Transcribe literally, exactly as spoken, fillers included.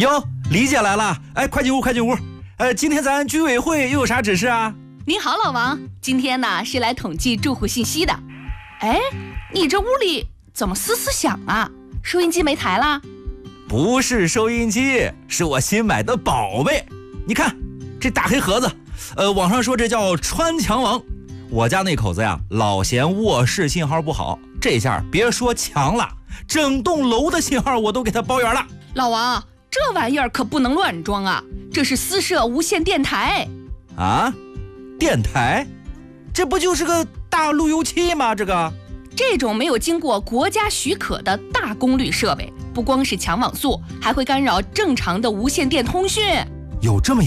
哟，李姐来了，哎，快进屋，快进屋。呃，今天咱居委会又有啥指示啊？ 您好，老王，今天呢是来统计住户信息的。哎，你这屋里怎么嘶嘶响啊？收音机没台啦？ 不是收音机，是我新买的宝贝。你看这大黑盒子，呃，网上说这叫穿墙王。我家那口子呀，老嫌卧室信号不好，这下别说墙了，整栋楼的信号我都给它包圆了。 老王，这玩意儿可不能乱装啊，这是私设无线电台。 啊？电台？这不就是个大路由器吗？这个这种没有经过国家许可的大功率设备，不光是抢网速，还会干扰正常的无线电通讯。 有这么